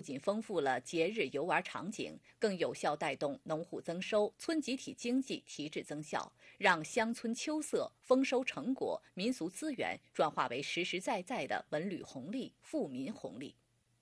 仅丰富了节日游玩场景，更有效带动农户增收、村集体经济提质增效，让乡村秋色、丰收成果、民俗资源转化为实实在在的文旅红利、富民红利。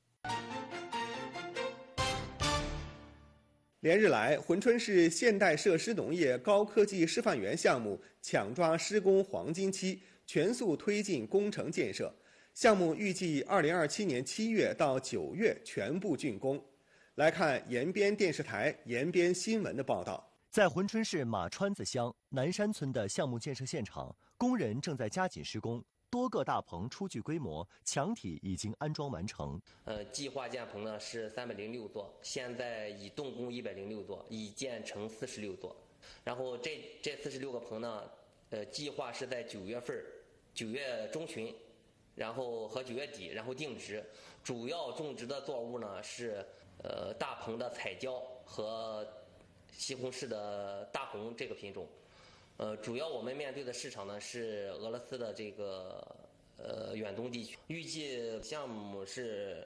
连日来，珲春市现代设施农业高科技示范园项目抢抓施工黄金期，全速推进工程建设。项目预计2027年7月到9月全部竣工。来看延边电视台延边新闻的报道。 在珲春市马川子乡南山村的项目建设现场，工人正在加紧施工。多个大棚初具规模，墙体已经安装完成。 计划建棚呢是306座，现在已动工106座，已建成46座。然后这46个棚呢，计划是在9月中旬，然后和9月底，然后定植。主要种植的作物呢是大棚的彩椒和西红柿的大红这个品种。主要我们面对的市场呢是俄罗斯的这个远东地区。预计项目是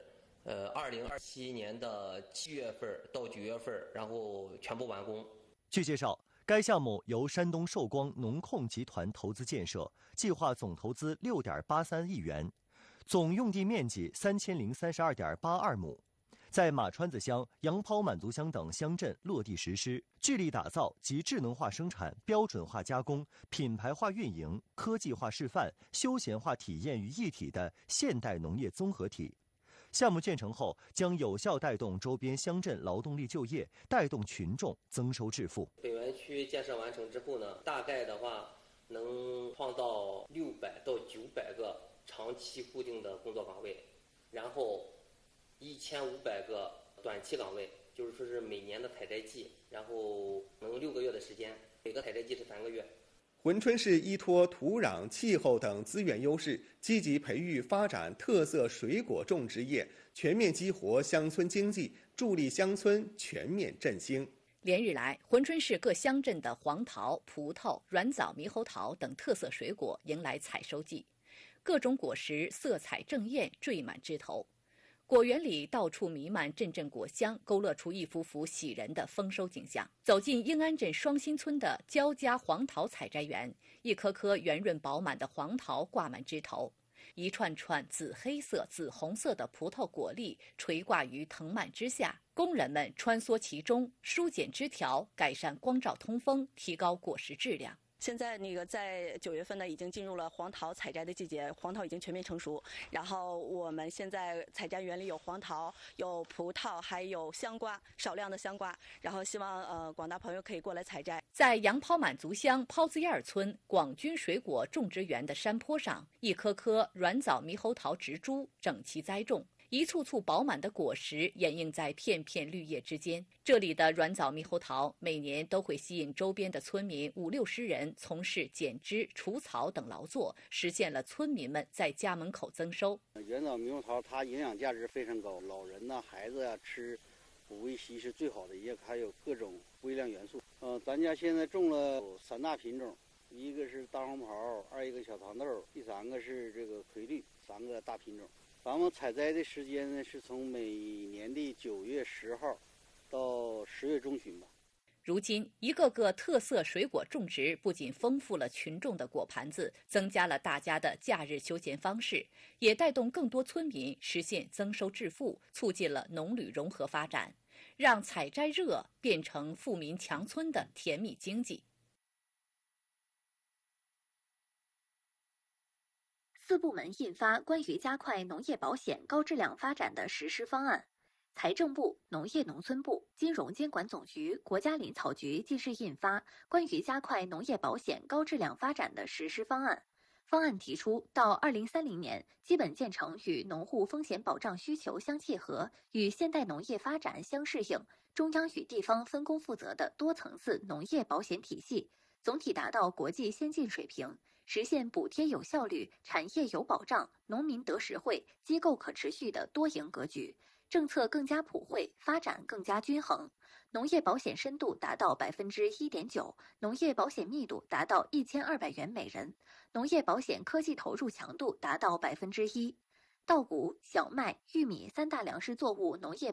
2027年的7月份到9月份，然后全部完工。 据介绍，该项目由山东寿光农控集团投资建设，计划总投资6.83亿元，总用地面积3032.82亩。在马川子乡、杨抛满族乡等乡镇落地实施，致力打造集智能化生产、标准化加工、品牌化运营、科技化示范、休闲化体验于一体的现代农业综合体。项目建成后，将有效带动周边乡镇劳动力就业，带动群众增收致富。 北园区建设完成之后呢，大概的话能创造600到900个长期固定的工作岗位，然后1500个短期岗位，就是说是每年的采摘季，然后能6个月的时间，每个采摘季是3个月。 珲春市依托土壤、气候等资源优势，积极培育发展特色水果种植业，全面激活乡村经济，助力乡村全面振兴。 连日来，珲春市各乡镇的黄桃、葡萄、软枣、猕猴桃等特色水果迎来采收季，各种果实色彩正艳，缀满枝头。果园里到处弥漫阵阵果香，勾勒出一幅幅喜人的丰收景象。走进英安镇双新村的焦家黄桃采摘园，一颗颗圆润饱满的黄桃挂满枝头，一串串紫黑色、紫红色的葡萄果粒垂挂于藤蔓之下，工人们穿梭其中，疏剪枝条，改善光照通风，提高果实质量。 现在在9月份呢，已经进入了黄桃采摘的季节，黄桃已经全面成熟。然后我们现在采摘园里有黄桃、有葡萄，还有香瓜，少量的香瓜。然后希望广大朋友可以过来采摘。 在杨抛满族乡抛子堰村广军水果种植园的山坡上，一颗颗软枣猕猴桃植株整齐栽种。一簇簇饱满的果实掩映在片片绿叶之间。这里的软枣猕猴桃每年都会吸引周边的村民50-60人从事剪枝、除草等劳作，实现了村民们在家门口增收。 软枣猕猴桃它营养价值非常高，老人呐、孩子啊吃补维 C 是最好的，也还有各种微量元素。咱家现在种了3大品种，一个是大红袍，二一个小糖豆，第3个是这个葵绿，3个大品种。咱们采摘的时间呢是从每年的9月10号到10月中旬吧。 如今，一个个特色水果种植不仅丰富了群众的果盘子，增加了大家的假日休闲方式，也带动更多村民实现增收致富，促进了农旅融合发展，让采摘热变成富民强村的甜蜜经济。 4部门印发关于加快农业保险高质量发展的实施方案。财政部、农业农村部、金融监管总局、国家林草局近日印发关于加快农业保险高质量发展的实施方案。方案提出，到2030年，基本建成与农户风险保障需求相契合、与现代农业发展相适应、中央与地方分工负责的多层次农业保险体系，总体达到国际先进水平，实现补贴有效率、产业有保障、农民得实惠、机构可持续的多赢格局，政策更加普惠，发展更加均衡。农业保险深度达到1.9%，农业保险密度达到1200元每人，农业保险科技投入强度达到1%。稻谷、小麦、玉米3大粮食作物农业